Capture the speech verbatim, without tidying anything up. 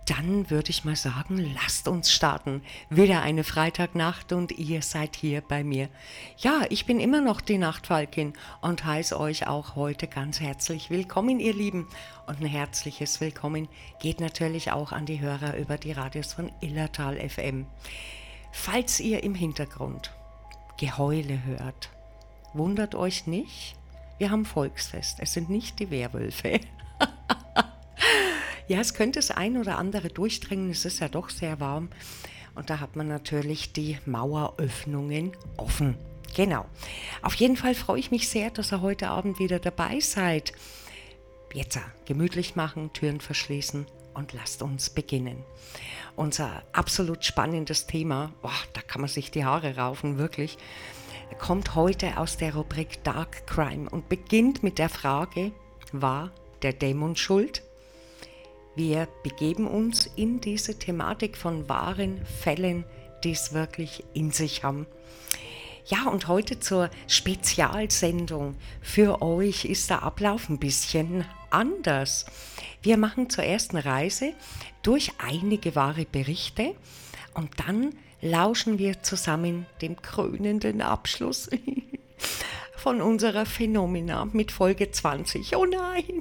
Dann würde ich mal sagen, lasst uns starten. Wieder eine Freitagnacht und ihr seid hier bei mir. Ja, ich bin immer noch die Nachtfalkin und heiße euch auch heute ganz herzlich willkommen, ihr Lieben. Und ein herzliches Willkommen geht natürlich auch an die Hörer über die Radios von Illertal F M. Falls ihr im Hintergrund Geheule hört, wundert euch nicht, wir haben Volksfest. Es sind nicht die Werwölfe. Ja, es könnte das ein oder andere durchdringen, es ist ja doch sehr warm und da hat man natürlich die Maueröffnungen offen. Genau. Auf jeden Fall freue ich mich sehr, dass ihr heute Abend wieder dabei seid. Jetzt gemütlich machen, Türen verschließen und lasst uns beginnen. Unser absolut spannendes Thema, boah, da kann man sich die Haare raufen, wirklich, kommt heute aus der Rubrik Dark Crime und beginnt mit der Frage, war der Dämon schuld? Wir begeben uns in diese Thematik von wahren Fällen, die es wirklich in sich haben. Ja, und heute zur Spezialsendung. Für euch ist der Ablauf ein bisschen anders. Wir machen zur ersten Reise durch einige wahre Berichte und dann lauschen wir zusammen dem krönenden Abschluss von unserer Phänomena mit Folge zwanzig. Oh nein!